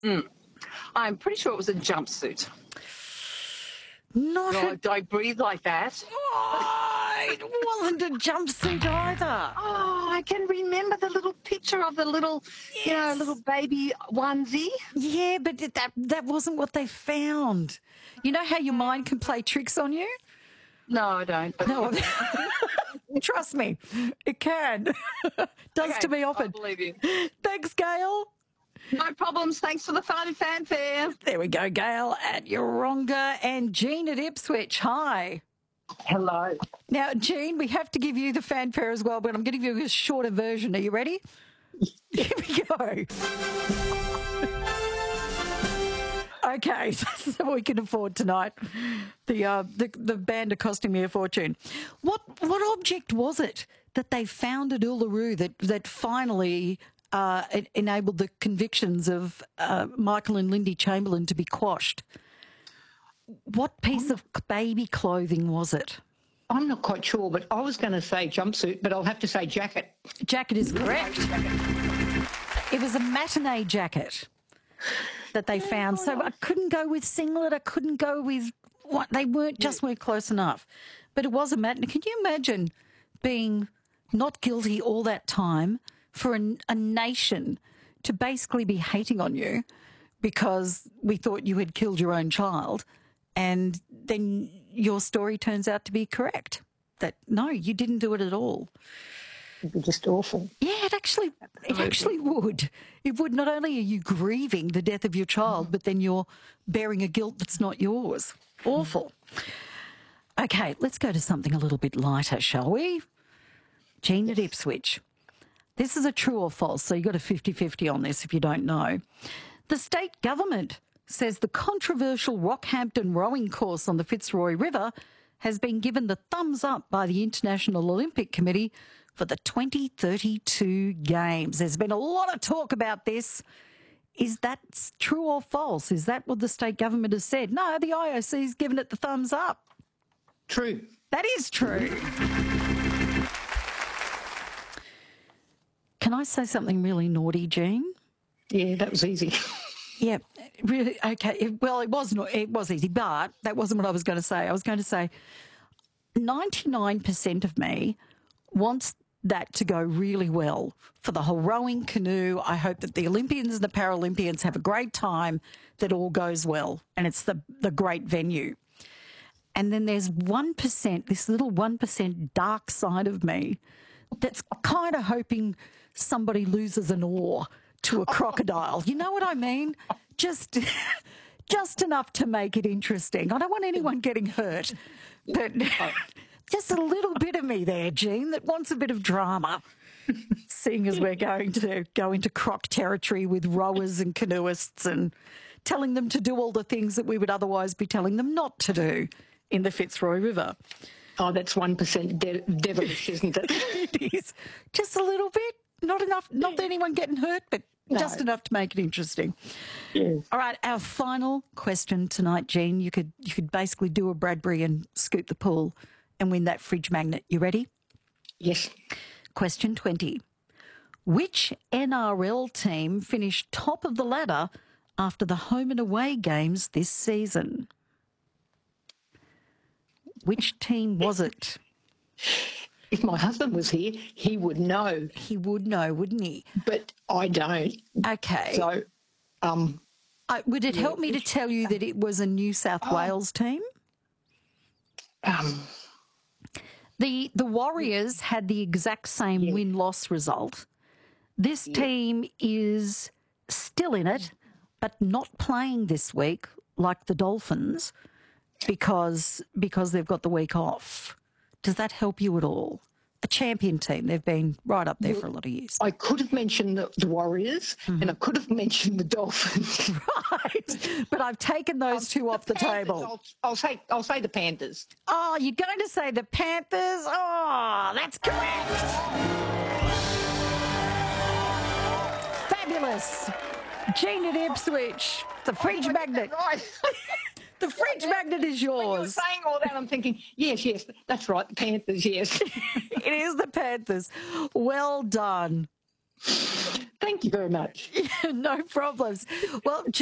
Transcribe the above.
I'm pretty sure it was a jumpsuit. Not God, do I breathe like that? it wasn't a jumpsuit either. Oh, I can remember the little picture of the little, little baby onesie. Yeah, but that wasn't what they found. You know how your mind can play tricks on you? No, I don't. No, trust me, it can. Does to me often. I believe you. Thanks, Gail. No problems. Thanks for the fun and fanfare. There we go, Gail at Yeronga and Jean at Ipswich. Hi. Hello. Now, Jean, we have to give you the fanfare as well, but I'm going to give you a shorter version. Are you ready? Here we go. Okay, so we can afford tonight. The band are costing me a fortune. What object was it that they found at Uluru that finally it enabled the convictions of Michael and Lindy Chamberlain to be quashed? What piece of baby clothing was it? I'm not quite sure, but I was going to say jumpsuit, but I'll have to say jacket. Jacket is correct. It was a matinee jacket that they found. So I couldn't go with singlet. I couldn't go with what they weren't close enough. But it was a matinee. Can you imagine being not guilty all that time for a nation to basically be hating on you because we thought you had killed your own child, and then your story turns out to be correct, that no, you didn't do it at all? It'd be just awful. Yeah, it actually would. It would. Not only are you grieving the death of your child, but then you're bearing a guilt that's not yours. Awful. Okay, let's go to something a little bit lighter, shall we? Jean at Ipswich. This is a true or false, so you've got a 50-50 on this if you don't know. The state government says the controversial Rockhampton rowing course on the Fitzroy River has been given the thumbs up by the International Olympic Committee for the 2032 Games. There's been a lot of talk about this. Is that true or false? Is that what the state government has said? No, the IOC's given it the thumbs up. True. That is true. Can I say something really naughty, Jean? Yeah, that was easy. Yeah, really, okay. It was easy, but that wasn't what I was going to say. I was going to say 99% of me wants that to go really well for the whole rowing, canoe. I hope that the Olympians and the Paralympians have a great time, that all goes well, and it's the great venue. And then there's 1%, this little 1% dark side of me that's kind of hoping somebody loses an oar to a crocodile. You know what I mean? Just enough to make it interesting. I don't want anyone getting hurt, but just a little bit of me there, Jean, that wants a bit of drama, seeing as we're going to go into croc territory with rowers and canoeists and telling them to do all the things that we would otherwise be telling them not to do in the Fitzroy River. Oh, that's 1% devilish, isn't it? It is. Just a little bit. Not enough, not anyone getting hurt, but just enough to make it interesting. Yes. All right, our final question tonight, Jean. You could basically do a Bradbury and scoop the pool and win that fridge magnet. You ready? Yes. Question 20. Which NRL team finished top of the ladder after the home and away games this season? Which team was it? If my husband was here, he would know. He would know, wouldn't he? But I don't. Okay. So, would it help me to tell you that it was a New South Wales team? The Warriors had the exact same win-loss result. This team is still in it, but not playing this week like the Dolphins because they've got the week off. Does that help you at all? A champion team. They've been right up there for a lot of years. I could have mentioned the Warriors and I could have mentioned the Dolphins. Right. But I've taken those two off the table. I'll say the Panthers. Oh, you're going to say the Panthers? Oh, that's correct. Fabulous. Jean at Ipswich, the fridge magnet. Right. The fridge magnet is yours. When you were saying all that, I'm thinking, yes, that's right, the Panthers, yes. It is the Panthers. Well done. Thank you very much. No problems. Well,